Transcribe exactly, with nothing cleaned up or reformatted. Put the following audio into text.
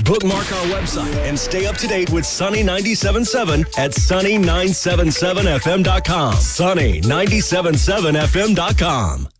Bookmark our website and stay up to date with Sunny ninety-seven point seven at sunny nine seven seven f m dot com. sunny nine seven seven f m dot com.